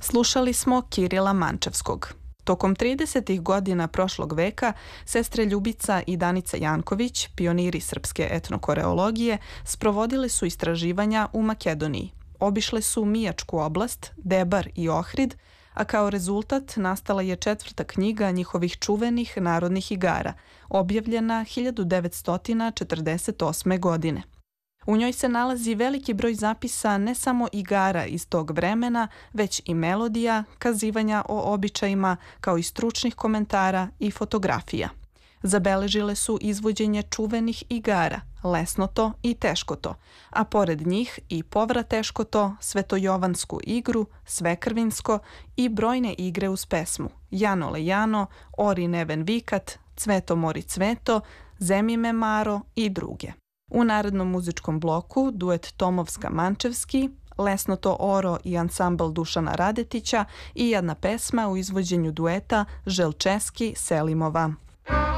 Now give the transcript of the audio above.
Slušali smo Kirila Mančevskog. Tokom 30. godina prošlog veka sestre Ljubica i Danica Janković, pioniri srpske etnokoreologije, sprovodile su istraživanja u Makedoniji. Obišle su Mijačku oblast, Debar i Ohrid, a kao rezultat nastala je 4. knjiga njihovih čuvenih narodnih igara, objavljena 1948. godine. U njoj se nalazi veliki broj zapisa ne samo igara iz tog vremena, već i melodija, kazivanja o običajima, kao i stručnih komentara i fotografija. Zabeležile su izvođenje čuvenih igara, lesnoto i teškoto, a pored njih i povrateškoto, svetojovansku igru, svekrvinsko i brojne igre uz pesmu Janole Jano, Ori neven vikat, Cveto mori cveto, Zemime maro i druge. U narednom muzičkom bloku duet Tomovska-Mančevski, Lesnoto Oro i ansambl Dušana Radetića i jedna pesma u izvođenju dueta Želčeski-Selimova.